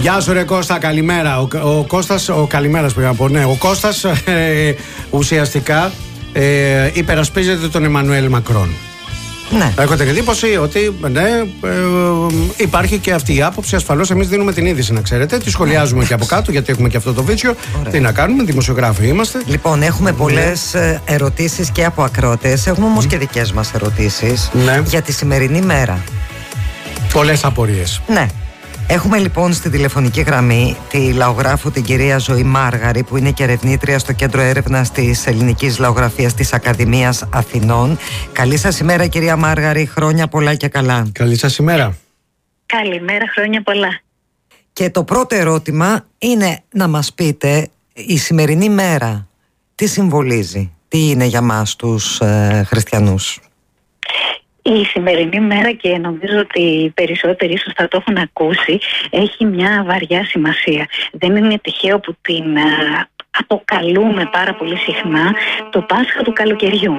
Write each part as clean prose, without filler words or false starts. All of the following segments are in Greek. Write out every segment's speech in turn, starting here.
Γεια σου ρε Κώστα, καλημέρα. Ο Κώστας, ο καλημέρας πρέπει να πω. Ναι, ο Κώστας ουσιαστικά υπερασπίζεται τον Εμμανουέλ Μακρόν. Ναι. Έχω την εντύπωση ότι υπάρχει και αυτή η άποψη. Ασφαλώς εμείς δίνουμε την είδηση, να ξέρετε. Τη σχολιάζουμε και από κάτω, γιατί έχουμε και αυτό το βίτσιο. Τι να κάνουμε, δημοσιογράφοι είμαστε. Λοιπόν, έχουμε πολλές ερωτήσεις και από ακροατές. Έχουμε όμως και δικές μας ερωτήσεις για τη σημερινή μέρα. Πολλές απορίες. Ναι. Έχουμε λοιπόν στη τηλεφωνική γραμμή τη λαογράφο την κυρία Ζωή Μάργαρη, που είναι και ερευνήτρια στο Κέντρο Έρευνας της Ελληνικής Λαογραφίας της Ακαδημίας Αθηνών. Καλή σας ημέρα κυρία Μάργαρη, χρόνια πολλά και καλά. Καλή σας ημέρα. Καλημέρα, χρόνια πολλά. Και το πρώτο ερώτημα είναι να μας πείτε, η σημερινή μέρα τι συμβολίζει, τι είναι για μας τους χριστιανούς? Η σημερινή μέρα, και νομίζω ότι οι περισσότεροι ίσως θα το έχουν ακούσει, έχει μια βαριά σημασία. Δεν είναι τυχαίο που την αποκαλούμε πάρα πολύ συχνά το Πάσχα του καλοκαιριού.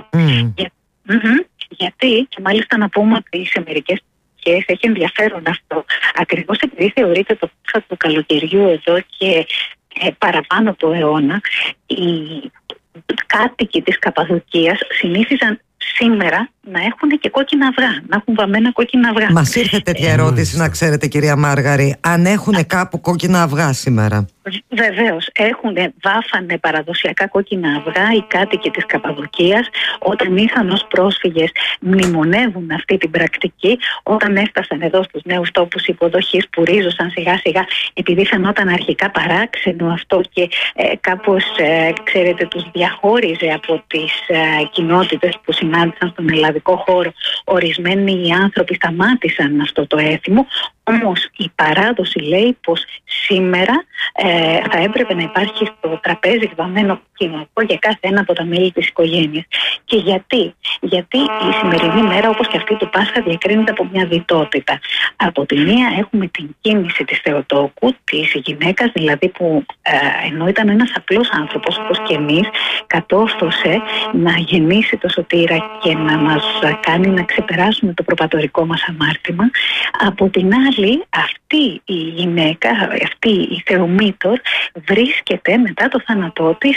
Γιατί, και μάλιστα να πούμε ότι σε μερικές περιοχές έχει ενδιαφέρον αυτό, ακριβώς επειδή θεωρείται το Πάσχα του καλοκαιριού εδώ και παραπάνω του αιώνα, οι κάτοικοι της Καπαδοκίας συνήθιζαν σήμερα να έχουν και κόκκινα αυγά, να έχουν βαμμένα κόκκινα αυγά. Μας ήρθε τέτοια ερώτηση, να ξέρετε κυρία Μάργαρη, αν έχουν κάπου κόκκινα αυγά σήμερα. Βεβαίως, βάφανε παραδοσιακά κόκκινα αυγά οι κάτοικοι της Καπαδοκίας. Όταν ήρθαν ως πρόσφυγες, μνημονεύουν αυτή την πρακτική. Όταν έφτασαν εδώ στους νέους τόπους υποδοχής που ρίζωσαν σιγά σιγά, επειδή φαινόταν αρχικά παράξενο αυτό και κάπως ξέρετε, τους διαχώριζε από τις κοινότητες που συνάντησαν στον ελλαδικό χώρο, ορισμένοι άνθρωποι σταμάτησαν αυτό το έθιμο. Όμως η παράδοση λέει πως σήμερα θα έπρεπε να υπάρχει στο τραπέζι βαμμένο κοινωνικό για κάθε ένα από τα μέλη της οικογένειας. Και γιατί η σημερινή μέρα, όπως και αυτή του Πάσχα, διακρίνεται από μια διτότητα. Από τη μία έχουμε την κίνηση της Θεοτόκου, της γυναίκας δηλαδή, που ενώ ήταν ένας απλός άνθρωπος όπως και εμείς, κατόρθωσε να γεννήσει το σωτήρα και να μας κάνει να ξεπεράσουμε το προπατορικό μας αμάρτημα. Από την άλλη, αυτή η γυναίκα, αυτή η Θεομήτωρ, βρίσκεται μετά το θάνατό της